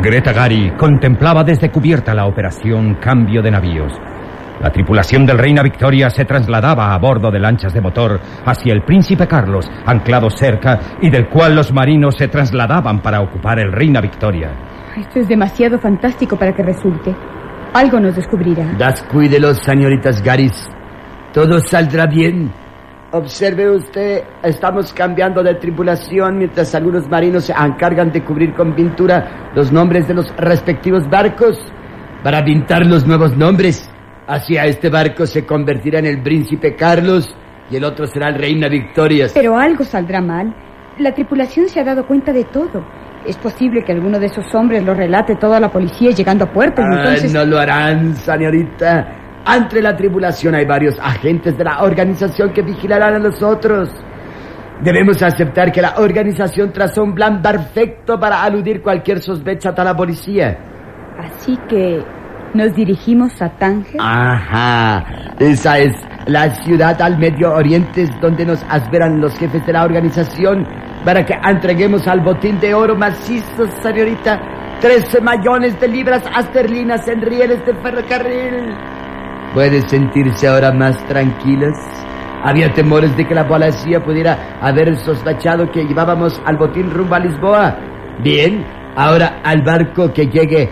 Greta Gary contemplaba desde cubierta la operación Cambio de Navíos. La tripulación del Reina Victoria se trasladaba a bordo de lanchas de motor hacia el Príncipe Carlos, anclado cerca, y del cual los marinos se trasladaban para ocupar el Reina Victoria. Esto es demasiado fantástico para que resulte. Algo nos descubrirá. Descuídelos, señoritas Garis. Todo saldrá bien. Observe usted, estamos cambiando de tripulación mientras algunos marinos se encargan de cubrir con pintura los nombres de los respectivos barcos para pintar los nuevos nombres. Así a este barco se convertirá en el Príncipe Carlos y el otro será el Reina Victoria. Pero algo saldrá mal. La tripulación se ha dado cuenta de todo. Es posible que alguno de esos hombres lo relate todo a la policía llegando a puerto y entonces... No lo harán, señorita. Entre la tripulación hay varios agentes de la organización que vigilarán a los otros. Debemos aceptar que la organización trazó un plan perfecto para aludir cualquier sospecha a la policía. Así que nos dirigimos a Tánger. Ajá, esa es la ciudad al Medio Oriente donde nos esperan los jefes de la organización para que entreguemos al botín de oro macizo, señorita, 13 millones de libras esterlinas en rieles de ferrocarril. ¿Puede sentirse ahora más tranquilas? Había temores de que la policía pudiera haber sospechado que llevábamos al botín rumbo a Lisboa. Bien, ahora al barco que llegue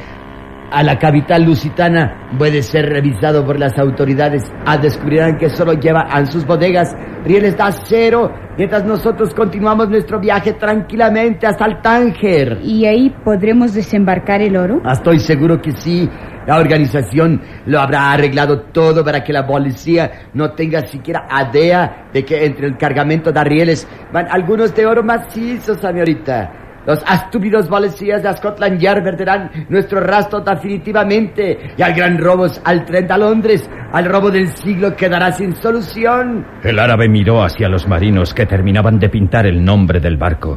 a la capital lusitana puede ser revisado por las autoridades. Descubrirán que solo lleva en sus bodegas rieles de acero, mientras nosotros continuamos nuestro viaje tranquilamente hasta el Tánger. ¿Y ahí podremos desembarcar el oro? Estoy seguro que sí. La organización lo habrá arreglado todo para que la policía no tenga siquiera idea de que entre el cargamento de rieles van algunos de oro macizo, señorita. Los estúpidos policías de Scotland Yard perderán nuestro rastro definitivamente y al gran robo al tren de Londres, al robo del siglo, quedará sin solución. El árabe miró hacia los marinos que terminaban de pintar el nombre del barco.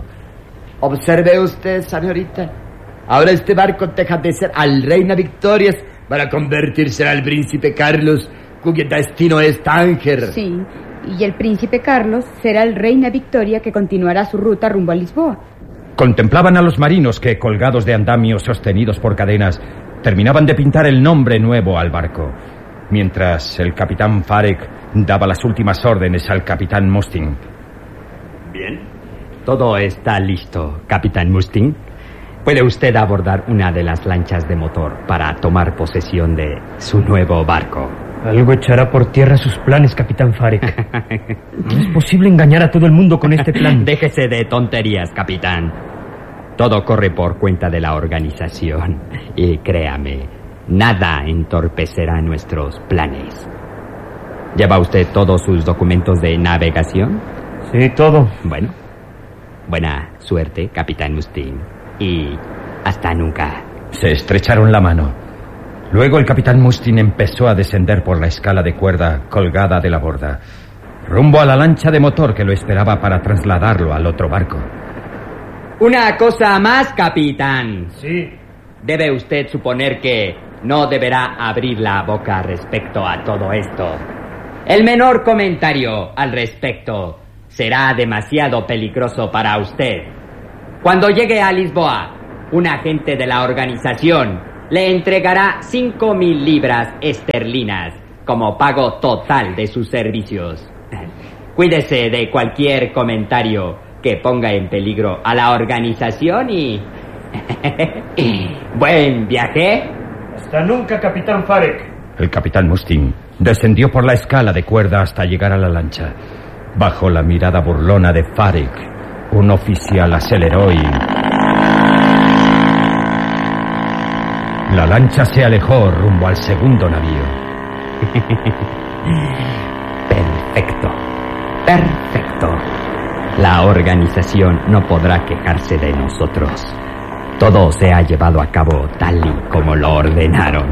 Observe usted, señorita. Ahora este barco deja de ser al Reina Victoria para convertirse en el Príncipe Carlos, cuyo destino es Tánger. Sí, y el Príncipe Carlos será el Reina Victoria que continuará su ruta rumbo a Lisboa. Contemplaban a los marinos que, colgados de andamios sostenidos por cadenas, terminaban de pintar el nombre nuevo al barco, mientras el capitán Farek daba las últimas órdenes al capitán Mustin. Bien, todo está listo, capitán Mustin. Puede usted abordar una de las lanchas de motor para tomar posesión de su nuevo barco. Algo echará por tierra sus planes, capitán Farek. No es posible engañar a todo el mundo con este plan. Déjese de tonterías, capitán. Todo corre por cuenta de la organización. Y créame, nada entorpecerá nuestros planes. ¿Lleva usted todos sus documentos de navegación? Sí, todo. Bueno, buena suerte, capitán Mustin. Y hasta nunca. Se estrecharon la mano. Luego el capitán Mustin empezó a descender por la escala de cuerda colgada de la borda, rumbo a la lancha de motor que lo esperaba para trasladarlo al otro barco. Una cosa más, capitán. Sí. Debe usted suponer que no deberá abrir la boca respecto a todo esto. El menor comentario al respecto será demasiado peligroso para usted. Cuando llegue a Lisboa, un agente de la organización le entregará 5.000 libras esterlinas como pago total de sus servicios. Cuídese de cualquier comentario que ponga en peligro a la organización y... ¡Buen viaje! Hasta nunca, capitán Farek. El capitán Mustin descendió por la escala de cuerda hasta llegar a la lancha. Bajo la mirada burlona de Farek, un oficial aceleró y... la lancha se alejó rumbo al segundo navío. Perfecto. Perfecto. La organización no podrá quejarse de nosotros. Todo se ha llevado a cabo tal y como lo ordenaron.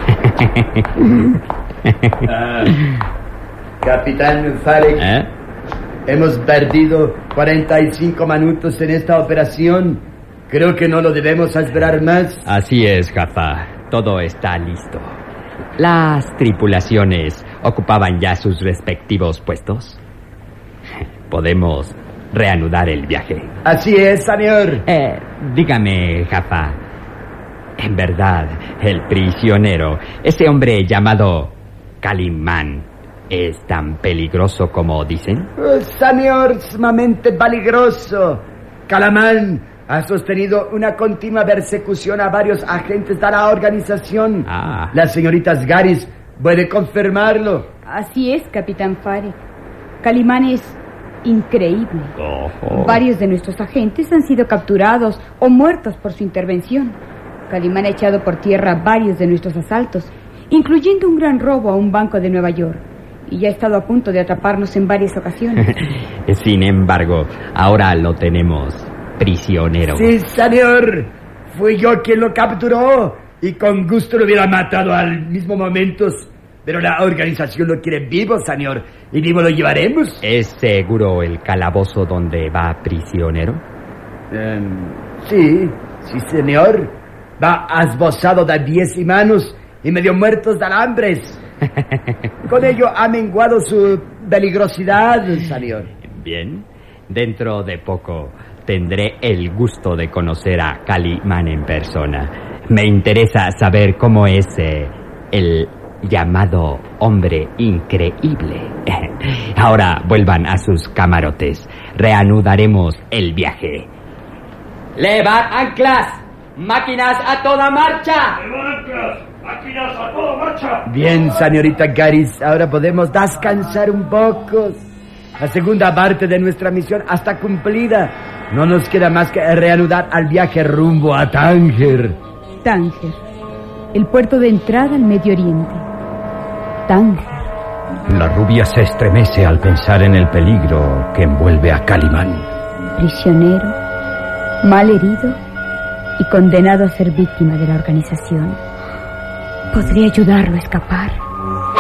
Capitán Farek, hemos perdido 45 minutos en esta operación. Creo que no lo debemos esperar más. Así es, Jaffa. Todo está listo. Las tripulaciones ocupaban ya sus respectivos puestos. Podemos reanudar el viaje. Así es, señor. Dígame, Jaffa, En verdad, el prisionero, ese hombre llamado Calimán, ¿es tan peligroso como dicen? Señor, sumamente peligroso. Calimán ha sostenido una continua persecución a varios agentes de la organización. La señorita Asgaris puede confirmarlo. Así es, Capitán Farek. Calimán es increíble. Varios de nuestros agentes han sido capturados o muertos por su intervención. Calimán ha echado por tierra varios de nuestros asaltos, incluyendo un gran robo a un banco de Nueva York. Y ya ha estado a punto de atraparnos en varias ocasiones. Sin embargo, ahora lo tenemos prisionero. Sí, señor. Fui yo quien lo capturó y con gusto lo hubiera matado al mismo momento. Pero la organización lo quiere vivo, señor, y vivo lo llevaremos. ¿Es seguro el calabozo donde va prisionero? Sí, señor. Va esbozado de pies y manos y medio muertos de alambres. Con ello ha menguado su peligrosidad, señor. Bien, dentro de poco tendré el gusto de conocer a Calimán en persona. Me interesa saber cómo es el llamado hombre increíble. Ahora vuelvan a sus camarotes. Reanudaremos el viaje. ¡Levar anclas! ¡Máquinas a toda marcha! ¡Levar anclas! ¡Máquinas a toda marcha! Bien, señorita Garis, ahora podemos descansar un poco. La segunda parte de nuestra misión está cumplida. No nos queda más que reanudar al viaje rumbo a Tánger. Tánger, el puerto de entrada al Medio Oriente. Tánger. La rubia se estremece al pensar en el peligro que envuelve a Calimán. Prisionero, mal herido y condenado a ser víctima de la organización. Podría ayudarlo a escapar.